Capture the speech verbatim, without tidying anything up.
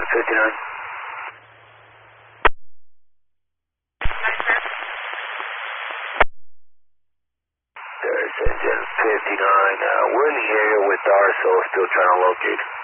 fifty-nine. There's engine fifty-nine. Uh, we're in the area with Darso, still trying to locate.